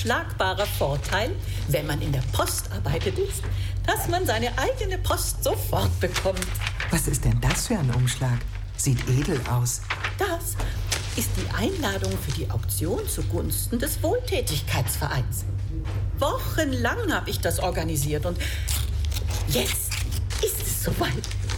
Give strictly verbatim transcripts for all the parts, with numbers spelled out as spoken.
unschlagbarer Vorteil, wenn man in der Post arbeitet, ist, dass man seine eigene Post sofort bekommt. Was ist denn das für ein Umschlag? Sieht edel aus. Das ist die Einladung für die Auktion zugunsten des Wohltätigkeitsvereins. Wochenlang habe ich das organisiert und jetzt ist es soweit.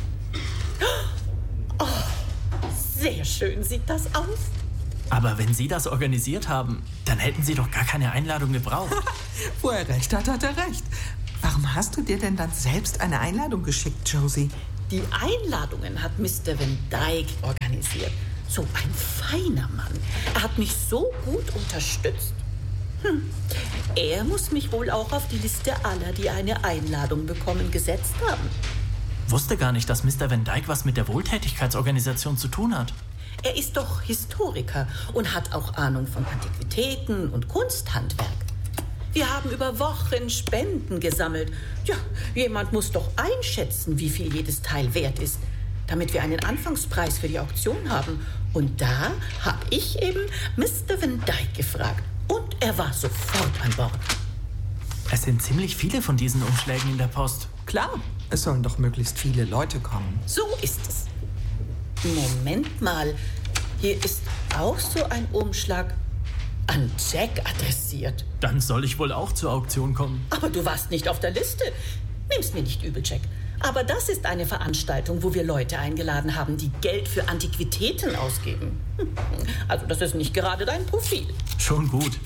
Oh, sehr schön sieht das aus. Aber wenn Sie das organisiert haben, dann hätten Sie doch gar keine Einladung gebraucht. Wo er recht hat, hat er recht. Warum hast du dir denn dann selbst eine Einladung geschickt, Josie? Die Einladungen hat Mister Van Dyke organisiert. So ein feiner Mann. Er hat mich so gut unterstützt. Hm. Er muss mich wohl auch auf die Liste aller, die eine Einladung bekommen, gesetzt haben. Wusste gar nicht, dass Mister Van Dyke was mit der Wohltätigkeitsorganisation zu tun hat. Er ist doch Historiker und hat auch Ahnung von Antiquitäten und Kunsthandwerk. Wir haben über Wochen Spenden gesammelt. Ja, jemand muss doch einschätzen, wie viel jedes Teil wert ist, damit wir einen Anfangspreis für die Auktion haben. Und da habe ich eben Mister Van Dyke gefragt. Und er war sofort an Bord. Es sind ziemlich viele von diesen Umschlägen in der Post. Klar, es sollen doch möglichst viele Leute kommen. So ist es. Moment mal, hier ist auch so ein Umschlag an Jack adressiert. Dann soll ich wohl auch zur Auktion kommen. Aber du warst nicht auf der Liste. Nimm's mir nicht übel, Jack. Aber das ist eine Veranstaltung, wo wir Leute eingeladen haben, die Geld für Antiquitäten ausgeben. Also das ist nicht gerade dein Profil. Schon gut.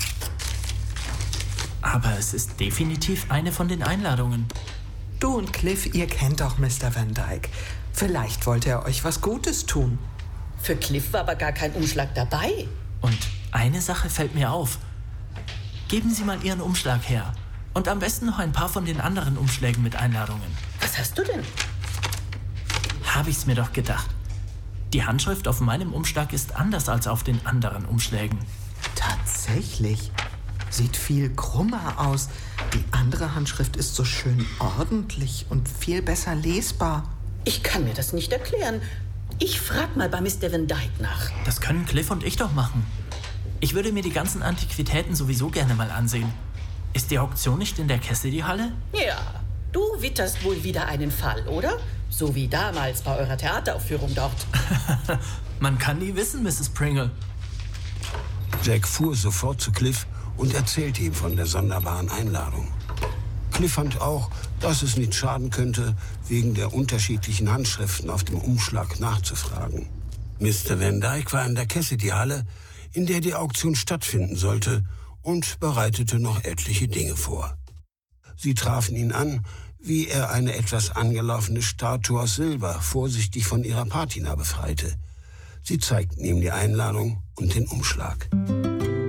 Aber es ist definitiv eine von den Einladungen. Du und Cliff, ihr kennt doch Mister Van Dyke. Vielleicht wollte er euch was Gutes tun. Für Cliff war aber gar kein Umschlag dabei. Und eine Sache fällt mir auf. Geben Sie mal Ihren Umschlag her. Und am besten noch ein paar von den anderen Umschlägen mit Einladungen. Was hast du denn? Habe ich's mir doch gedacht. Die Handschrift auf meinem Umschlag ist anders als auf den anderen Umschlägen. Tatsächlich. Sieht viel krummer aus. Die andere Handschrift ist so schön ordentlich und viel besser lesbar. Ich kann mir das nicht erklären. Ich frag mal bei Mister Van Dyke nach. Das können Cliff und ich doch machen. Ich würde mir die ganzen Antiquitäten sowieso gerne mal ansehen. Ist die Auktion nicht in der Cassidy-Halle? Ja, du witterst wohl wieder einen Fall, oder? So wie damals bei eurer Theateraufführung dort. Man kann nie wissen, Misses Pringle. Jack fuhr sofort zu Cliff und erzählte ihm von der sonderbaren Einladung. Cliff fand auch, dass es nicht schaden könnte, wegen der unterschiedlichen Handschriften auf dem Umschlag nachzufragen. Mister Van Dyke war in der Cassidy-Halle, in der die Auktion stattfinden sollte, und bereitete noch etliche Dinge vor. Sie trafen ihn an, wie er eine etwas angelaufene Statue aus Silber vorsichtig von ihrer Patina befreite. Sie zeigten ihm die Einladung und den Umschlag.